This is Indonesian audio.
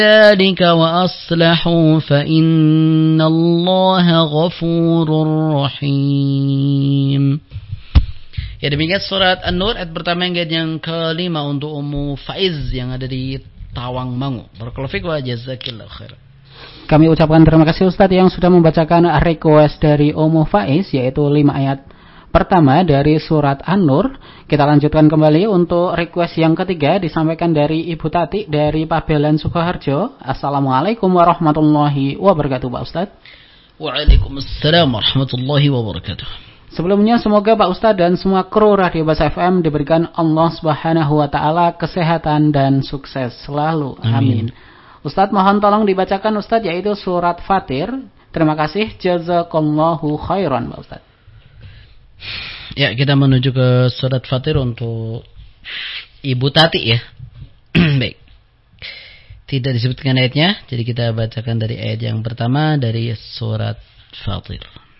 ذلك وأصلحوا فإن الله غفور رحيم. Ya, demikian surat An-Nur ayat pertama yang kelima untuk Ummu Faiz yang ada di Tawangmangu. Barakallahu fiik wa jazakillahu khair. Kami ucapkan terima kasih Ustadz yang sudah membacakan request dari Ummu Faiz, yaitu 5 ayat pertama dari surat An-Nur. Kita lanjutkan kembali untuk request yang ketiga disampaikan dari Ibu Tati dari Pabelan Sukoharjo. Assalamualaikum warahmatullahi wabarakatuh Pak Ustadz. Waalaikumsalam warahmatullahi wabarakatuh. Sebelumnya semoga Pak Ustadz dan semua kru Radio Bas FM diberikan Allah Subhanahu wa taala kesehatan dan sukses selalu. Amin. Ustadz mohon tolong dibacakan Ustadz yaitu surat Fatir. Terima kasih, jazakallahu khairan Pak Ustadz. Ya, kita menuju ke surat Fatir untuk Ibu Tati ya. Baik. Tidak disebutkan ayatnya, jadi kita bacakan dari ayat yang pertama dari surat Fatir.